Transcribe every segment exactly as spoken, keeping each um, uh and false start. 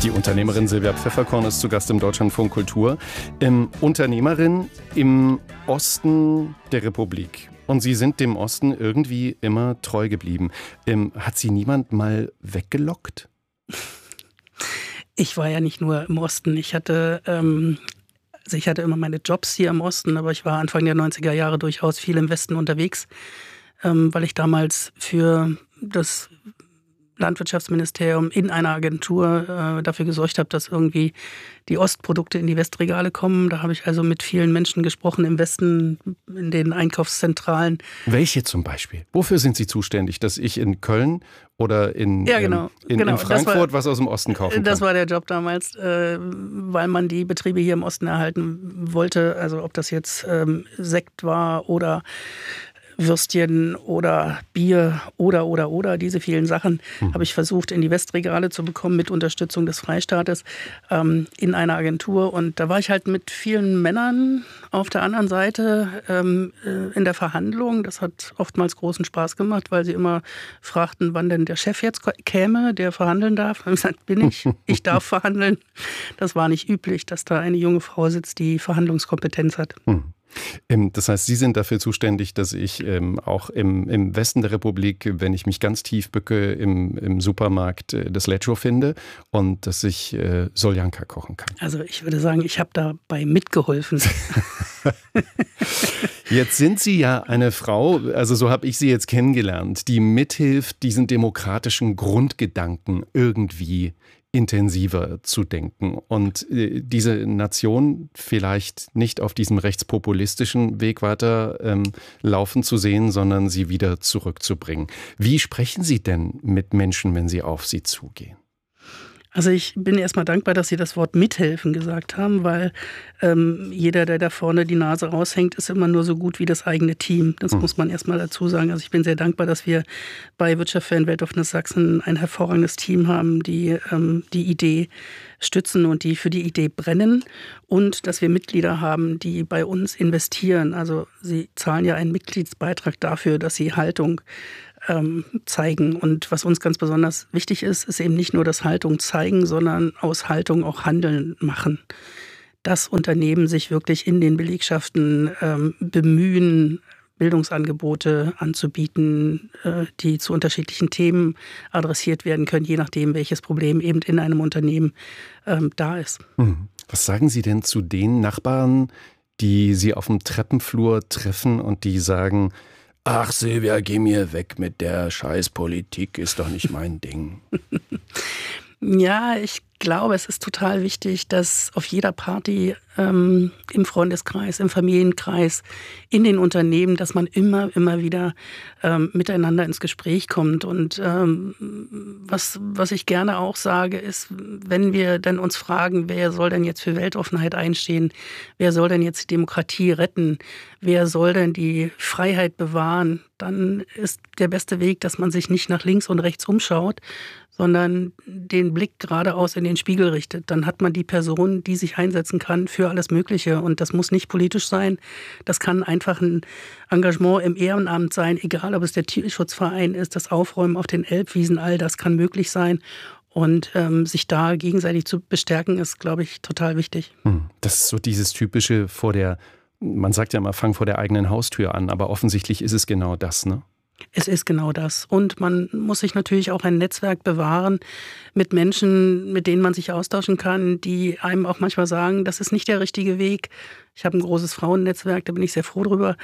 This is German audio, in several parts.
Die Unternehmerin Silvia Pfefferkorn ist zu Gast im Deutschlandfunk Kultur. Ähm, Unternehmerin im Osten der Republik. Und Sie sind dem Osten irgendwie immer treu geblieben. Ähm, hat Sie niemand mal weggelockt? Ich war ja nicht nur im Osten. Ich hatte, ähm, also ich hatte immer meine Jobs hier im Osten, aber ich war Anfang der neunziger Jahre durchaus viel im Westen unterwegs, ähm, weil ich damals für das Landwirtschaftsministerium in einer Agentur äh, dafür gesorgt habe, dass irgendwie die Ostprodukte in die Westregale kommen. Da habe ich also mit vielen Menschen gesprochen im Westen, in den Einkaufszentralen. Welche zum Beispiel? Wofür sind Sie zuständig? Dass ich in Köln oder in, ja, genau, ähm, in, genau. in Frankfurt war, was aus dem Osten kaufen kann? Das war der Job damals, äh, weil man die Betriebe hier im Osten erhalten wollte. Also ob das jetzt ähm, Sekt war oder Würstchen oder Bier oder, oder, oder, diese vielen Sachen mhm. habe ich versucht in die Westregale zu bekommen mit Unterstützung des Freistaates ähm, in einer Agentur. Und da war ich halt mit vielen Männern auf der anderen Seite ähm, in der Verhandlung. Das hat oftmals großen Spaß gemacht, weil sie immer fragten, wann denn der Chef jetzt käme, der verhandeln darf. Da habe ich gesagt, bin ich, ich darf verhandeln. Das war nicht üblich, dass da eine junge Frau sitzt, die Verhandlungskompetenz hat. Mhm. Das heißt, Sie sind dafür zuständig, dass ich ähm, auch im, im Westen der Republik, wenn ich mich ganz tief bücke, im, im Supermarkt äh, das Lecho finde und dass ich äh, Soljanka kochen kann. Also ich würde sagen, ich habe dabei mitgeholfen. Jetzt sind Sie ja eine Frau, also so habe ich Sie jetzt kennengelernt, die mithilft, diesen demokratischen Grundgedanken irgendwie intensiver zu denken und äh, diese Nation vielleicht nicht auf diesem rechtspopulistischen Weg weiter ähm, laufen zu sehen, sondern sie wieder zurückzubringen. Wie sprechen Sie denn mit Menschen, wenn sie auf sie zugehen? Also ich bin erstmal dankbar, dass Sie das Wort mithelfen gesagt haben, weil ähm, jeder, der da vorne die Nase raushängt, ist immer nur so gut wie das eigene Team. Das mhm. muss man erstmal dazu sagen. Also ich bin sehr dankbar, dass wir bei Wirtschaft für ein weltoffenes Sachsen ein hervorragendes Team haben, die ähm, die Idee stützen und die für die Idee brennen und dass wir Mitglieder haben, die bei uns investieren. Also sie zahlen ja einen Mitgliedsbeitrag dafür, dass sie Haltung zeigen. Und was uns ganz besonders wichtig ist, ist eben nicht nur das Haltung zeigen, sondern aus Haltung auch Handeln machen. Dass Unternehmen sich wirklich in den Belegschaften ähm, bemühen, Bildungsangebote anzubieten, äh, die zu unterschiedlichen Themen adressiert werden können, je nachdem, welches Problem eben in einem Unternehmen ähm, da ist. Was sagen Sie denn zu den Nachbarn, die Sie auf dem Treppenflur treffen und die sagen: Ach Silvia, geh mir weg mit der Scheißpolitik, ist doch nicht mein Ding. Ja, ich glaube, es ist total wichtig, dass auf jeder Party, ähm, im Freundeskreis, im Familienkreis, in den Unternehmen, dass man immer, immer wieder ähm, miteinander ins Gespräch kommt. Und ähm, was, was ich gerne auch sage, ist, wenn wir dann uns fragen, wer soll denn jetzt für Weltoffenheit einstehen, wer soll denn jetzt die Demokratie retten, wer soll denn die Freiheit bewahren, dann ist der beste Weg, dass man sich nicht nach links und rechts umschaut, sondern den Blick geradeaus in den Spiegel richtet. Dann hat man die Person, die sich einsetzen kann für alles Mögliche. Und das muss nicht politisch sein. Das kann einfach ein Engagement im Ehrenamt sein, egal ob es der Tierschutzverein ist, das Aufräumen auf den Elbwiesen, all das kann möglich sein. Und ähm, sich da gegenseitig zu bestärken, ist, glaube ich, total wichtig. Das ist so dieses typische vor der, man sagt ja immer, fang vor der eigenen Haustür an, aber offensichtlich ist es genau das, ne? Es ist genau das. Und man muss sich natürlich auch ein Netzwerk bewahren mit Menschen, mit denen man sich austauschen kann, die einem auch manchmal sagen, das ist nicht der richtige Weg. Ich habe ein großes Frauennetzwerk, da bin ich sehr froh drüber.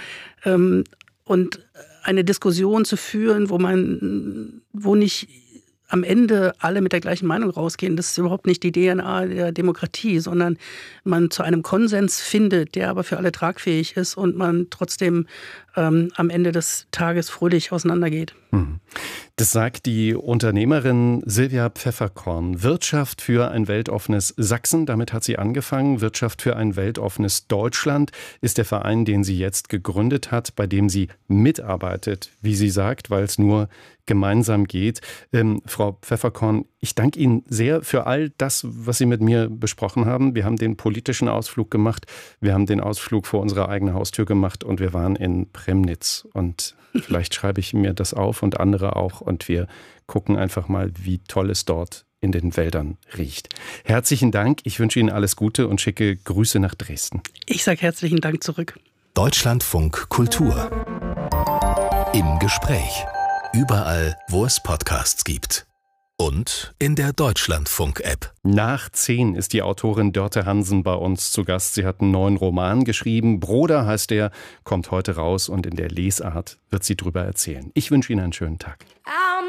Und eine Diskussion zu führen, wo man, wo nicht am Ende alle mit der gleichen Meinung rausgehen, das ist überhaupt nicht die D N A der Demokratie, sondern man zu einem Konsens findet, der aber für alle tragfähig ist und man trotzdem ähm, am Ende des Tages fröhlich auseinandergeht. Das sagt die Unternehmerin Silvia Pfefferkorn. Wirtschaft für ein weltoffenes Sachsen, damit hat sie angefangen. Wirtschaft für ein weltoffenes Deutschland ist der Verein, den sie jetzt gegründet hat, bei dem sie mitarbeitet, wie sie sagt, weil es nur gemeinsam geht. Ähm, Frau Pfefferkorn, ich danke Ihnen sehr für all das, was Sie mit mir besprochen haben. Wir haben den politischen Ausflug gemacht, wir haben den Ausflug vor unserer eigenen Haustür gemacht und wir waren in Premnitz. Und vielleicht schreibe ich mir das auf und andere auch und wir gucken einfach mal, wie toll es dort in den Wäldern riecht. Herzlichen Dank. Ich wünsche Ihnen alles Gute und schicke Grüße nach Dresden. Ich sage herzlichen Dank zurück. Deutschlandfunk Kultur. Im Gespräch. Überall, wo es Podcasts gibt. Und in der Deutschlandfunk-App. Nach zehn ist die Autorin Dörte Hansen bei uns zu Gast. Sie hat einen neuen Roman geschrieben. Broder heißt er, kommt heute raus und in der Lesart wird sie drüber erzählen. Ich wünsche Ihnen einen schönen Tag. Ah.